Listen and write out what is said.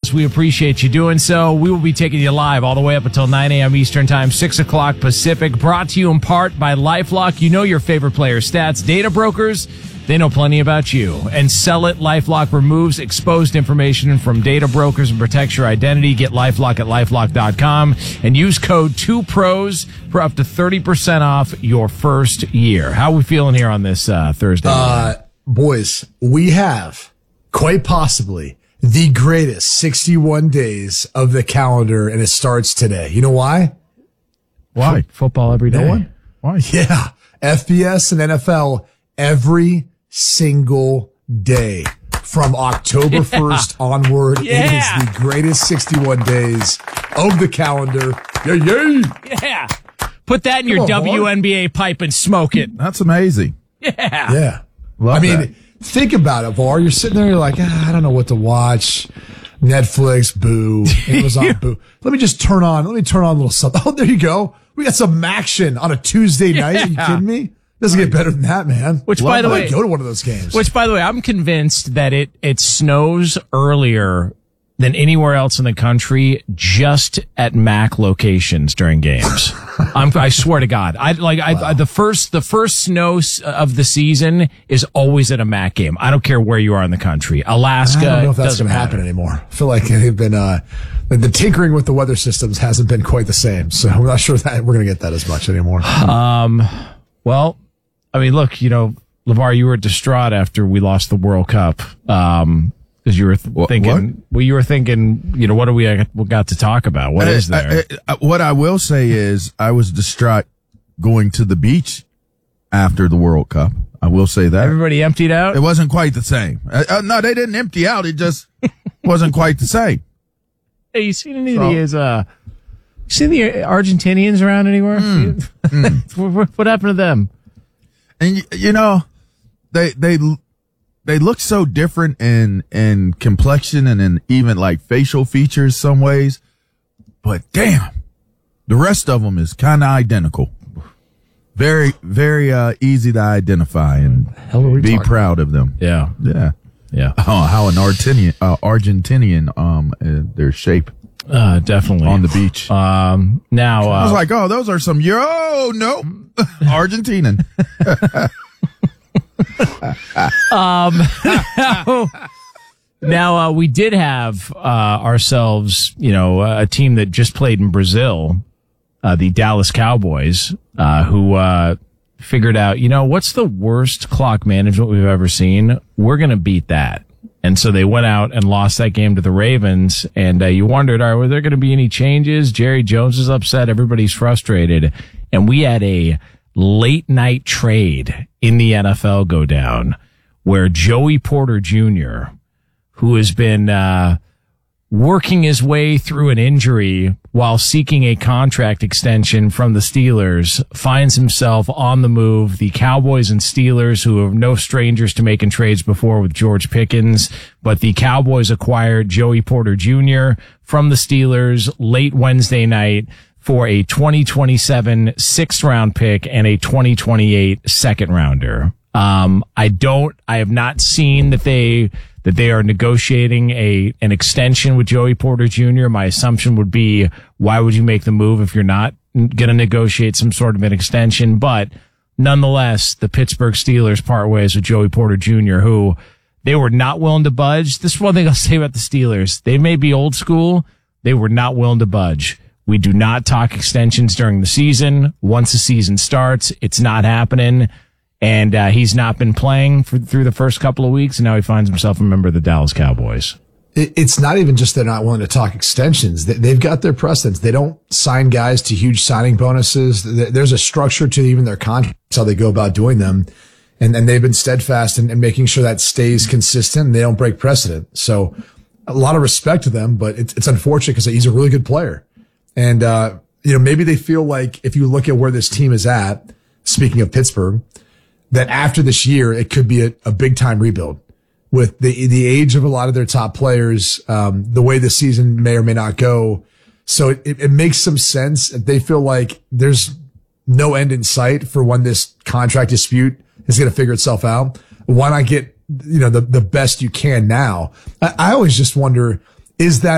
calls. We appreciate you doing so. We will be taking you live all the way up until 9 a.m. Eastern Time, 6 o'clock Pacific. Brought to you in part by LifeLock. You know your favorite player stats. Data brokers, they know plenty about you. And Sell It. LifeLock removes exposed information from data brokers and protects your identity. Get LifeLock at LifeLock.com and use code 2PROS for up to 30% off your first year. How are we feeling here on this Thursday? Boys, we have quite possibly the greatest 61 days of the calendar, and it starts today. You know why? Why? Football every day. No one? Why? Yeah. FBS and NFL every single day from October 1st onward. Yeah. It is the greatest 61 days of the calendar. Yay! Yeah. Put that in your WNBA pipe and smoke it. That's amazing. Yeah. Yeah. Love that. Think about it, Var. You're sitting there, you're like, I don't know what to watch. Netflix, boo. Amazon, boo. Let me turn on a little something. Oh, there you go. We got some action on a Tuesday night. Are you kidding me? Doesn't get better than that, man. Which, by the way, go to one of those games. Which, by the way, I'm convinced that it snows earlier than anywhere else in the country, just at MAC locations during games. I swear to God, the first snow of the season is always at a MAC game. I don't care where you are in the country. Alaska, I don't know if that's doesn't going to happen anymore. I feel like they've been the tinkering with the weather systems hasn't been quite the same. So I'm not sure that we're going to get that as much anymore. Well, I mean, look, LeVar, you were distraught after we lost the World Cup. Because you were thinking, you were thinking, what do we got to talk about? What is there? What I will say is I was distraught going to the beach after the World Cup. I will say that. Everybody emptied out? It wasn't quite the same. No, they didn't empty out. It just wasn't quite the same. Hey, you seen any of these, seen the Argentinians around anywhere? What happened to them? And, they look so different in complexion and in even like facial features some ways, but damn, the rest of them is kind of identical. Very, very easy to identify and be proud of them. Yeah. Oh, how an Argentinian, their shape. Definitely on the beach. Now I was like, those are some no, Argentinian. Now we did have ourselves, a team that just played in Brazil, the Dallas Cowboys, who figured out, what's the worst clock management we've ever seen? We're going to beat that. And so they went out and lost that game to the Ravens. And you wondered, were there going to be any changes? Jerry Jones is upset. Everybody's frustrated. And we had a late night trade in the NFL go down where Joey Porter Jr., who has been working his way through an injury while seeking a contract extension from the Steelers, finds himself on the move. The Cowboys and Steelers, who are no strangers to making trades before with George Pickens, but the Cowboys acquired Joey Porter Jr. from the Steelers late Wednesday night for a 2027 sixth round pick and a 2028 second rounder. I have not seen that they are negotiating an extension with Joey Porter Jr. My assumption would be, why would you make the move if you're not going to negotiate some sort of an extension? But nonetheless, the Pittsburgh Steelers part ways with Joey Porter Jr., who they were not willing to budge. This is one thing I'll say about the Steelers. They may be old school. They were not willing to budge. We do not talk extensions during the season. Once the season starts, it's not happening. And he's not been playing through the first couple of weeks, and now he finds himself a member of the Dallas Cowboys. It's not even just they're not willing to talk extensions. They've got their precedents. They don't sign guys to huge signing bonuses. There's a structure to even their contracts, how they go about doing them. And they've been steadfast in making sure that stays consistent and they don't break precedent. So a lot of respect to them, but it's unfortunate because he's a really good player. And, maybe they feel like if you look at where this team is at, speaking of Pittsburgh, that after this year, it could be a big time rebuild with the age of a lot of their top players, the way the season may or may not go. So it makes some sense. They feel like there's no end in sight for when this contract dispute is going to figure itself out. Why not get, the best you can now? I always just wonder, is that